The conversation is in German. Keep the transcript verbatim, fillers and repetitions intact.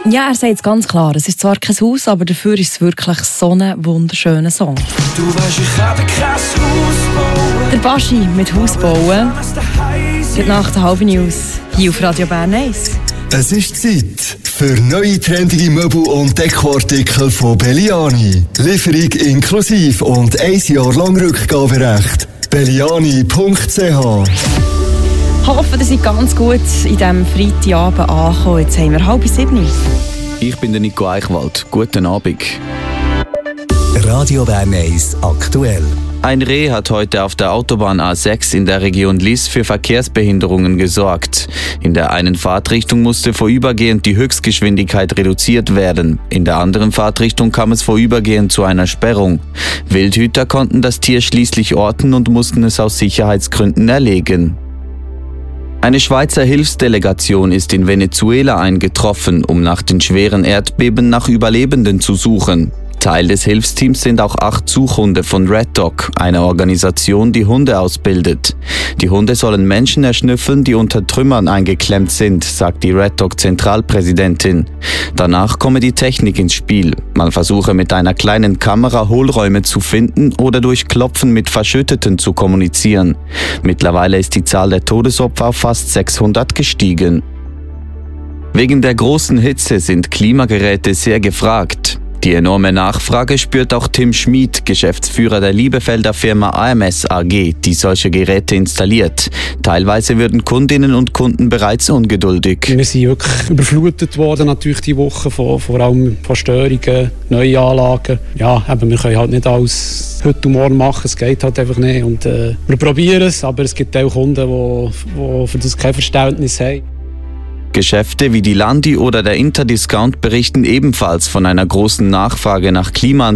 Ja, er sagt es ganz klar. Es ist zwar kein Haus, aber dafür ist es wirklich so ein wunderschöner Song. Du weißt, ich habe kein Haus bauen. Der Baschi mit Haus bauen. Die Nacht der halben News hier auf Radio Bern eins. Es ist Zeit für neue trendige Möbel und Dekoartikel von Belliani. Lieferung inklusiv und ein Jahr lang Rückgaberecht. belliani punkt c h. Ich hoffe, ihr seid ganz gut in diesem Freitagabend angekommen. Jetzt haben wir halb sieben. Ich bin der Nico Eichwald. Guten Abend. Radio Bern eins aktuell. Ein Reh hat heute auf der Autobahn A sechs in der Region Lyss für Verkehrsbehinderungen gesorgt. In der einen Fahrtrichtung musste vorübergehend die Höchstgeschwindigkeit reduziert werden. In der anderen Fahrtrichtung kam es vorübergehend zu einer Sperrung. Wildhüter konnten das Tier schließlich orten und mussten es aus Sicherheitsgründen erlegen. Eine Schweizer Hilfsdelegation ist in Venezuela eingetroffen, um nach den schweren Erdbeben nach Überlebenden zu suchen. Teil des Hilfsteams sind auch acht Suchhunde von Red Dog, einer Organisation, die Hunde ausbildet. Die Hunde sollen Menschen erschnüffeln, die unter Trümmern eingeklemmt sind, sagt die Red Dog Zentralpräsidentin. Danach komme die Technik ins Spiel. Man versuche mit einer kleinen Kamera Hohlräume zu finden oder durch Klopfen mit Verschütteten zu kommunizieren. Mittlerweile ist die Zahl der Todesopfer auf fast sechshundert gestiegen. Wegen der großen Hitze sind Klimageräte sehr gefragt. Die enorme Nachfrage spürt auch Tim Schmid, Geschäftsführer der Liebefelder Firma A M S A G, die solche Geräte installiert. Teilweise würden Kundinnen und Kunden bereits ungeduldig. Wir sind wirklich überflutet worden natürlich die Woche, von, vor allem von Störungen, neue Anlagen. Ja, eben, wir können halt nicht alles heute und morgen machen, es geht halt einfach nicht. Und, äh, wir probieren es, aber es gibt auch Kunden, die, die für das kein Verständnis haben. Geschäfte wie die Landi oder der Interdiscount berichten ebenfalls von einer großen Nachfrage nach Klimaanlagen